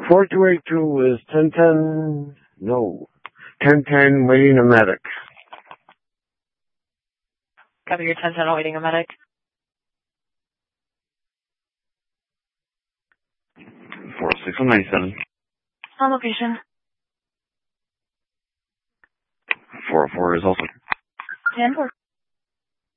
4282 is 1010, no, 1010 waiting a medic. Copy your 1010 waiting a medic. 46197. On location. 404 is also. 10-4.